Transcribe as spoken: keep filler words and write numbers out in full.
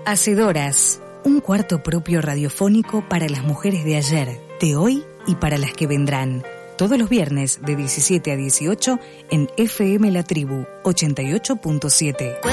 Hacedoras, un cuarto propio radiofónico para las mujeres de ayer, de hoy y para las que vendrán. Todos los viernes de diecisiete a dieciocho en F M La Tribu ochenta y ocho punto siete.